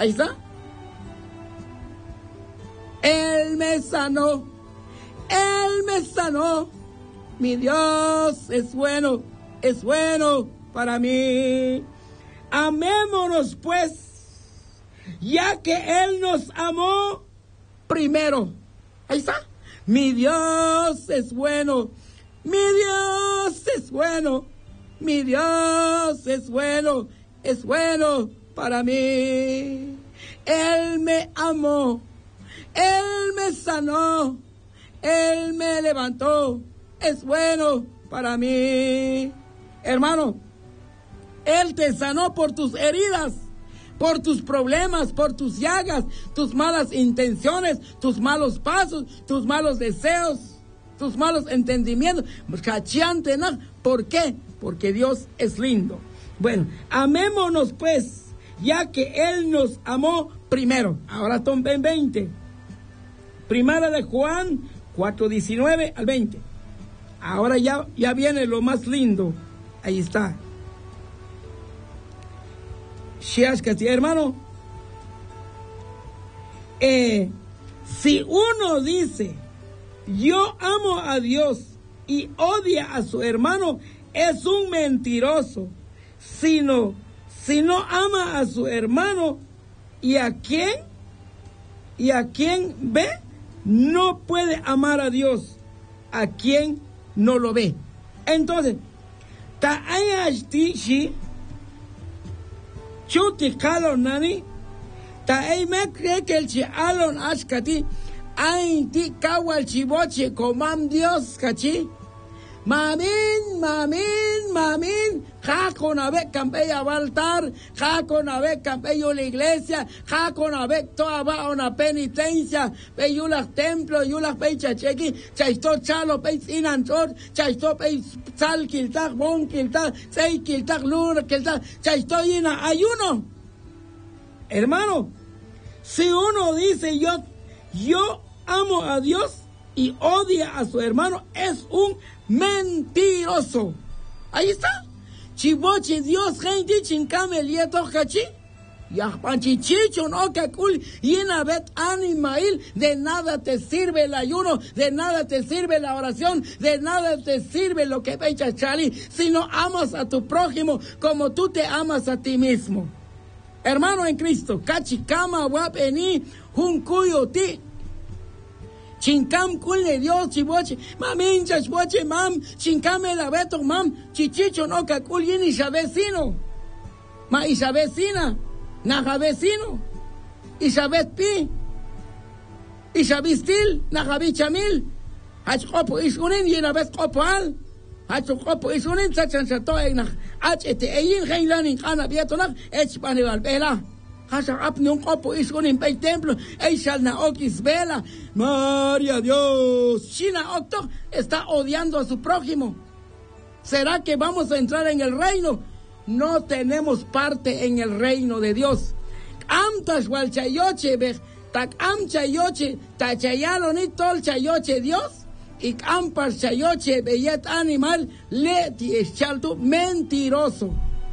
Ahí está. Él me sanó. Él me sanó. Mi Dios es bueno para mí. Amémonos pues, ya que Él nos amó primero. Ahí está. Mi Dios es bueno. Mi Dios es bueno. Mi Dios es bueno para mí. Él me amó. Él me sanó. Él me levantó. Es bueno para mí. Hermano, Él te sanó por tus heridas, por tus problemas, por tus llagas, tus malas intenciones, tus malos pasos, tus malos deseos, tus malos entendimientos. ¿Por qué? Porque Dios es lindo. Bueno, amémonos pues, ya que Él nos amó primero. Ahora tomen 20. Primera de Juan 4:19 al 20. Ahora ya viene lo más lindo. Ahí está. Hermano, si uno dice, yo amo a Dios y odia a su hermano, es un mentiroso. Si no ama a su hermano, ¿y a quién ve? No puede amar a Dios, a quien no lo ve. Entonces, ta ayashti shi chuti kalon nani ta ay me cree que el chi alon ashkati ay ti kawal chiboche comam Dios kachi mamin ja con ave campeya va altar, ja con ave campeyo la iglesia, ja con ave toda va una penitencia, peyu las templos, yu las pecha chequi, chaisto chalo pe sinanchor, chaisto pe sal kiltak, bon kiltak, sei kiltak, luna kiltak, chaisto yina ayuno. Hermano, si uno dice yo amo a Dios y odia a su hermano, es un mentiroso. Ahí está. Chiboche Dios gente chincame lieto cachi. Ya panchichicho no kakul yina bet animail. De nada te sirve el ayuno, de nada te sirve la oración, de nada te sirve lo que pecha chali, si no amas a tu prójimo como tú te amas a ti mismo. Hermano en Cristo, cachi kama wapeni juncuyo ti. Chincam culne Dios chiboche, mamin chachboche mam, chincame la beto mam, chichicho no cacul yin y vecino, ma y vecina, naja vecino, y pi, y vistil, naja bichamil, hachcopo isunin y una vez copal, hachcopo isunin sachan chato en hachete eyin heilanin cana bietonak, echpanival vela. Hasa apni un copo isunin pei templo, eishal na okis vela. María Dios, China Octo está odiando a su prójimo. ¿Será que vamos a entrar en el reino? No tenemos parte en el reino de Dios. Amtas wal chayoche be, tak am chayoche, tachayalo ni tol chayoche Dios, y ampas chayoche beyet animal, leti eschalto mentiroso.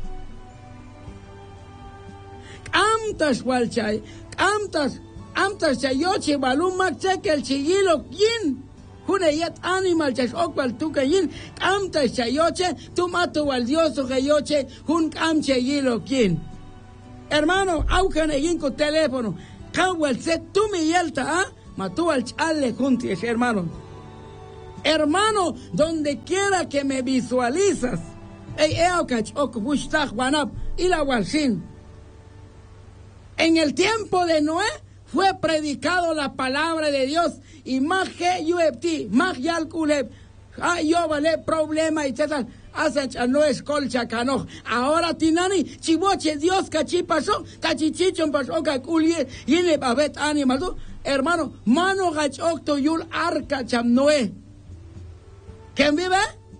Amtas walchay, amtas chayoche balum makcheke el chigilo yin. Huneyet animal chas okwal tuka yin. Amtas chayoche, tu mato wal dioso chayoche, hun am chigilo yin. Hermano, aucan yin con teléfono. Kawal se tu mi yelta, matu al chale junties, hermano. Hermano, donde quiera que me visualizas. Ey eokach ok bushtach wanap ila walshin. En el tiempo de Noé fue predicado la palabra de Dios y más que yuepti, más yalkuleb, yo vale problema y tal, hacen no es colcha cano. Ahora tinani, chiboche Dios cachi pasó, cachichichon pasó, caculie, y le babet animal, hermano, mano gachocto yul arca cham Noé. ¿Quién vive?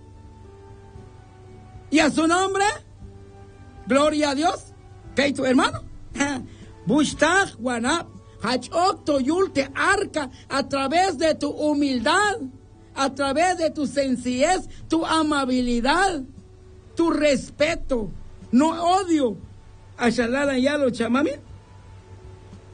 ¿Y a su nombre? Gloria a Dios. ¿Qué tu hermano? Bushtach wanap, hachok toyul te arca a través de tu humildad, a través de tu sencillez, tu amabilidad, tu respeto, no odio. Ashalala ya lo chamamin.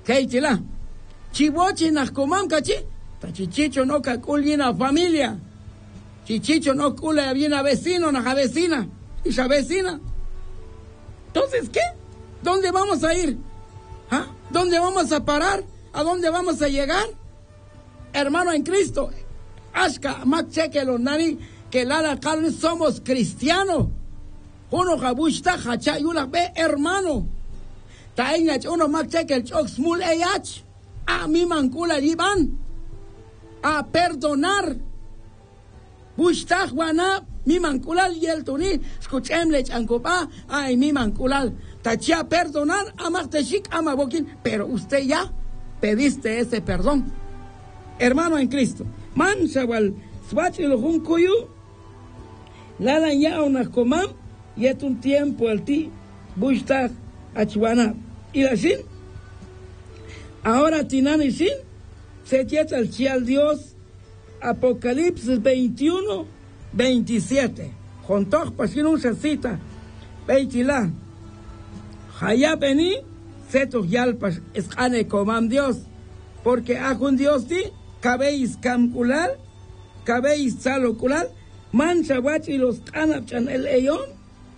Keitila. Chivochi nascomam cachi. Tachichicho no caculina familia. Chichicho no cula bien a vecino, na vecina. Y esa vecina. Entonces, ¿qué? ¿Dónde vamos a ir? ¿Ah? ¿Dónde vamos a parar? ¿A dónde vamos a llegar? Hermano en Cristo. Ashka, más cheque los nani, que la carne somos cristianos. Uno jabushta, hacha, y una ve hermano. Tainach, uno más cheque el chok smul eyach. A mi mancula yiban. A perdonar. Bushta, guana, mi manculal y el tuní. Escuchémle, chancopa, ay, mi manculal. Tachia perdonar, amachteshik, amabokin. Pero usted ya pediste ese perdón. Hermano en Cristo. Man shawal swachil junkuyu. Lala ya una comam. Y es un tiempo al ti. Bushta, achwana. Y la sin. Ahora tinani sin. Se quieta el chial Dios. Apocalipsis 21, 27. Jontoch pasin un cita. Beitila. Haya beni. Setos yalpas escane comam Dios. Porque un Dios ti. Cabéis camculal. Cabéis saloculal. Mancha y los canapchan el eyon.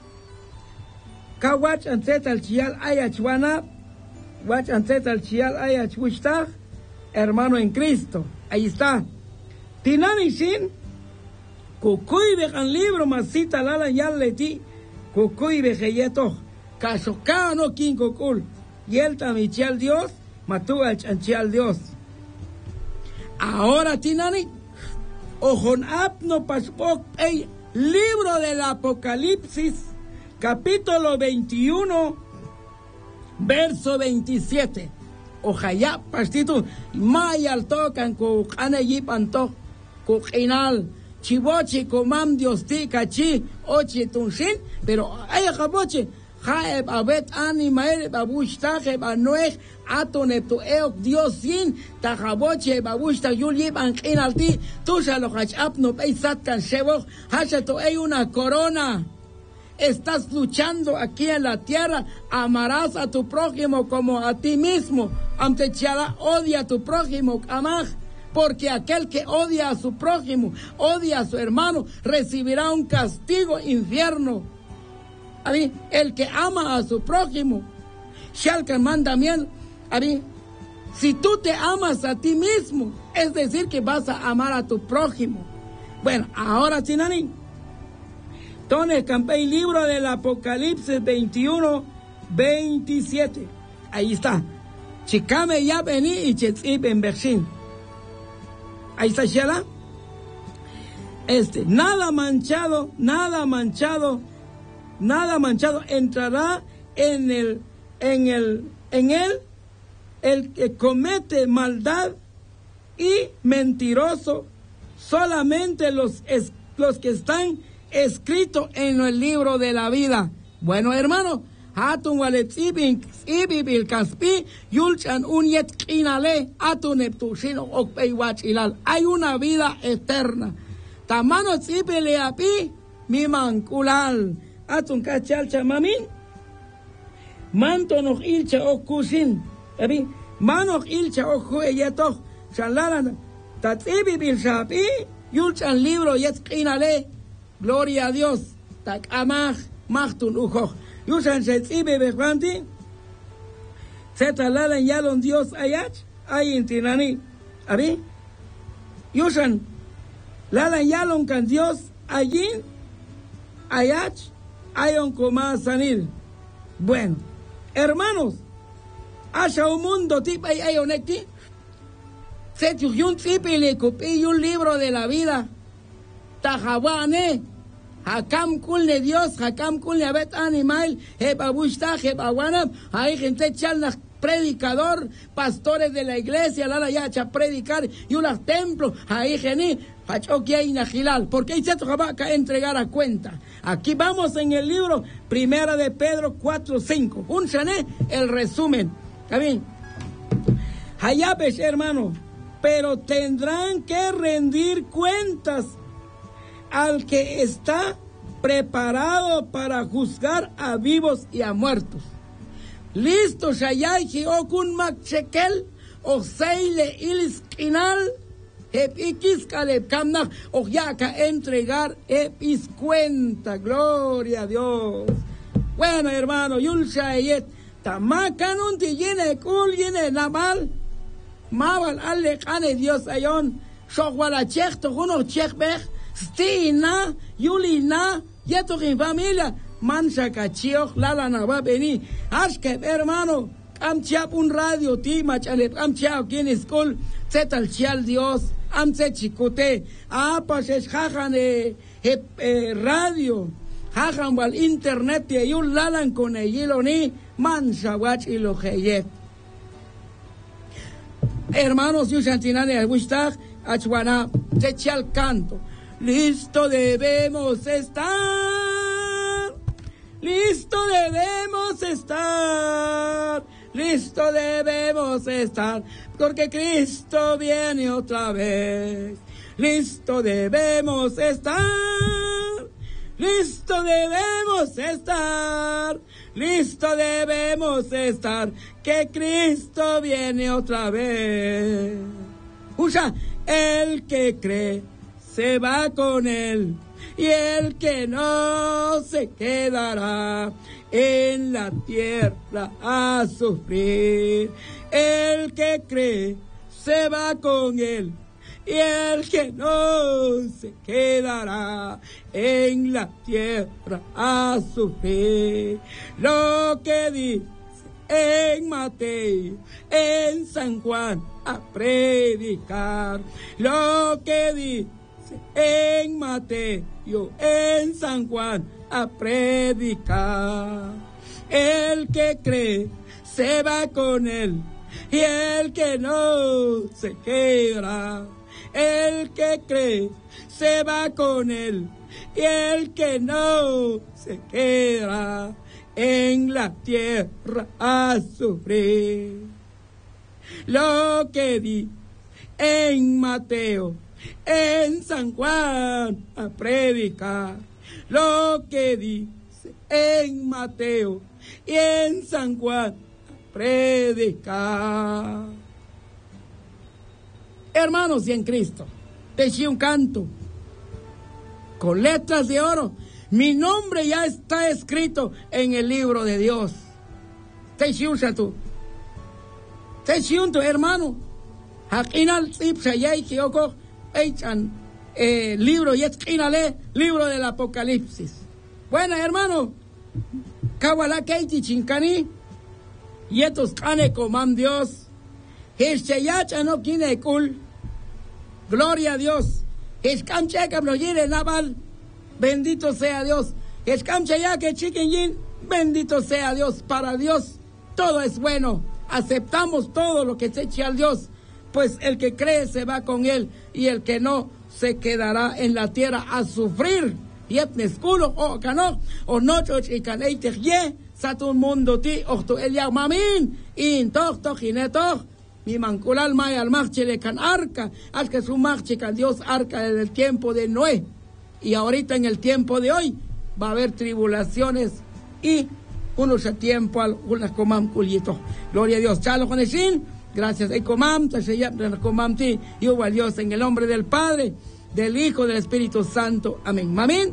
Kawach antet al chial ayachwana. Wach antet al chial ayachwishtach. Hermano en Cristo. Ahí está. Tinani sin. Kukuy bejan libro masita lala yal leti. Kukuy bejeyeto. Kasokao no kin kukul. Y el tamichial Dios. Matú al chanchial Dios. Ahora tinani. Ojon apno paspok. El libro del Apocalipsis. Capítulo 21. Verso 27. Ojalá pastito. Mayal tocan kukane yipanto. Kukinal. Chivochi comam Dios ti cachi. Ochi tunshin. Pero ay jaboche. Jaeb abet animael babushtaje banuej. Atoneptu eok Dios sin. Tajaboche babushta yulib ankinalti. Tusha lo hachapno peisat kan sheboch. Hachato hay una corona. Estás luchando aquí en la tierra. Amarás a tu prójimo como a ti mismo. Amtechala, odia a tu prójimo, amaj. Porque aquel que odia a su prójimo, odia a su hermano, recibirá un castigo infierno. El que ama a su prójimo, Shalkan mandamiento. Si tú te amas a ti mismo, es decir que vas a amar a tu prójimo. Bueno, ahora Tinani. Entonces, campé el libro del Apocalipsis 21, 27. Ahí está. Chicame ya vení y chetzib en Bershín. Ahí está, Shela. Nada manchado entrará en él el que comete maldad y mentiroso, solamente los que están escritos en el libro de la vida. Bueno, hermano, hatun waletzibin ibibil kaspi yulchan unyet kinale atun neptushino okpeiwachilal. Hay una vida eterna. Tamano tzibele api mi mankulal atun kachal chamamin manto noch ilcha okusin. Manoch ilcha okuyetok chalalan tatzibibil shapi yulchan libro yet kinale. Gloria a Dios. Tak amach machtun ujoch. Yusan setzibe bejwanti. Setalalan yalon Dios ayach. Ayin tinani. Yusan lalan yalon kan Dios ayin ayach. Ayon koma sanil. Bueno, hermanos, haya un mundo tipo ayonekti. Setuyun tipile copi un libro de la vida. Tajawane, Hakam kulne Dios, Hakam kulne abet animal, Hebabushta, Hebawanab, hay gente chalna predicador, pastores de la iglesia, la yacha predicar, y unos templos, ahí geni, Hachokia y Najilal, porque hay cierto que entregar a cuenta. Aquí vamos en el libro, Primera de Pedro 4:5, un chané, el resumen. ¿Está bien? Hayapes, hermano, pero tendrán que rendir cuentas al que está preparado para juzgar a vivos y a muertos. listo, Shayai, Okun Makchekel, o Seile Ilis Kinal, Epikis Kaleb Kamnach, o Yaka entregar Epis cuenta, gloria a Dios. Bueno, hermano, Yulshayet, Tamakanun Tijine Kul Yine Namal, Mabal Alekane Dios Ayon, Shokwala Chech, Tohuno Chechbech, Stina, Yulina, Yetokin familia, Mancha Cachioch, Lala Nava Beni, Ashkeb, hermano, Amchiap un radio, Tima Chalet, Amchiap, Kien School, Zetal Chial Dios, Amse Chicute, Apaches Jajan radio, Jajan Wal Internet, Yul Lalan con Yiloni, Mancha Wach y lo Heyet. Hermanos, Yushantinane, Wishtag, Achwana, Zechial Canto. Listo debemos estar, listo debemos estar, listo debemos estar, porque Cristo viene otra vez. Listo debemos estar, listo debemos estar, listo debemos estar, que Cristo viene otra vez. Usa, el que cree se va con él, y el que no se quedará en la tierra a sufrir. El que cree se va con él, y el que no se quedará en la tierra a sufrir. Lo que dice en Mateo, en San Juan, a predicar. Lo que dice en Mateo, en San Juan, a predicar. El que cree se va con él, y el que no se quedará. El que cree se va con él, y el que no se quedará en la tierra a sufrir. Lo que dice en Mateo, en San Juan, a predicar. Lo que dice en Mateo y en San Juan, a predicar. Hermanos y en Cristo, te eché un canto con letras de oro. Mi nombre ya está escrito en el libro de Dios. Te eché un tú. Te eché un tu hermano. Hakinal tip sayay kioko. Libro libro del Apocalipsis. Bueno, hermano, Kawala Keiti Chinkani, Yetos Kane Comam Dios, Hesheyacha no Kine Kul, gloria a Dios, Heskamcheka Bloyire Naval, bendito sea Dios, Heskamchayake Chiquillín, bendito sea Dios, para Dios todo es bueno, aceptamos todo lo que se eche al Dios. Pues el que cree se va con él, y el que no se quedará en la tierra a sufrir. Y etnesculo o cano o nocho chicaneite ye satun mundo ti o tu elia mamin in to jineto mi manculal may al marchele can arca al que su marche can Dios arca en el tiempo de Noé, y ahorita en el tiempo de hoy va a haber tribulaciones y unos a tiempo al unas comam culito. Gloria a Dios. Chalo con el sin. Gracias, Comam, Comamti, y a Dios en el nombre del Padre, del Hijo, del Espíritu Santo. Amén. Amén.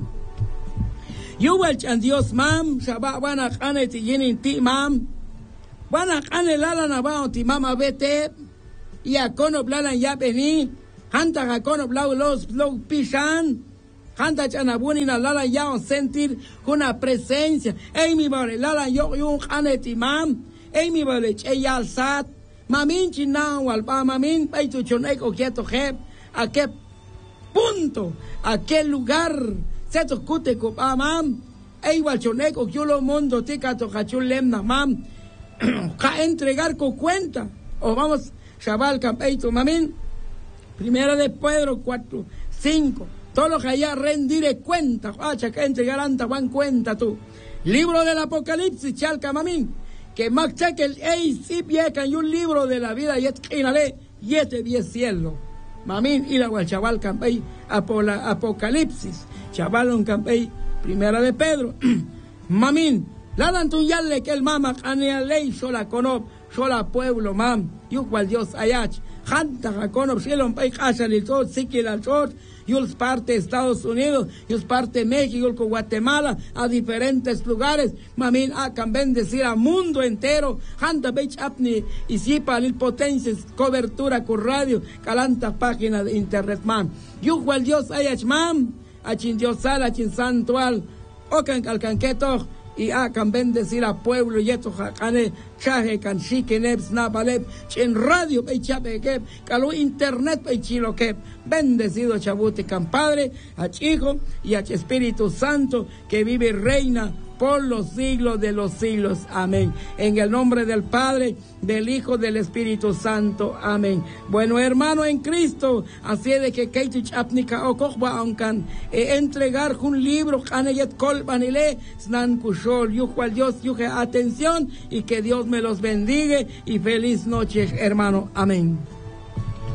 Yuval chan Dios mam, Shabbat wana kane ti yinin ti mam, wana kane lala na bao ti mama vete, y a cono blalan ya beni, hanta a cono blau los blau pishan, hanta chanabuni na lala ya o sentir una presencia. Ey mi vale, lala yo un kane ti mam, ey mi vale, ey al sat. Mamin chinao alba mamin paitu choneco quieto jeb, a qué punto, a qué lugar se tocute copa mam, e igual choneco que lo mundo tica tocachul lemna mam, a entregar con cuenta, o vamos chaval campeito mamin, primera de Pedro 4:5, todo lo que haya rendiré cuenta, hacha que entregar anta van cuenta tú, libro del Apocalipsis chalca mamin, que más cheque el si piecan y un libro de la vida y este 10 cielo. Mamín y la chaval campey Apocalipsis. Chaval un campey primera de Pedro. Mamín Lalan tu yalle que el mama canea ley sola conop, sola pueblo mam, yucual Dios ayach, janta jaconop, cielo pay casa el tot, siquil al tot, yus parte Estados Unidos, yus parte México, Guatemala, a diferentes lugares, mamin akan bendecir al mundo entero, janta bech apni, y sipa lil potencias, cobertura con radio, calanta página de internet mam, yucual Dios ayach mam, achin Dios sal, achin santual, okan calcanqueto, y akan bendecir a pueblo y esto jacane chaje can shikeneb snabaleb chen radio pe chapekeb calo internet pe chilokeb bendecido chabuti can Padre a Hijo y a Espíritu Santo que vive y reina por los siglos de los siglos. Amén. En el nombre del Padre, del Hijo, del Espíritu Santo. Amén. Bueno, hermano en Cristo, así de que Keitich Apnika Okokba Onkan, entregar un libro, Aneyet Kolbanile, Snan Kushol, Yujual Dios, Yuje, atención, y que Dios me los bendiga, y feliz noche, hermano. Amén.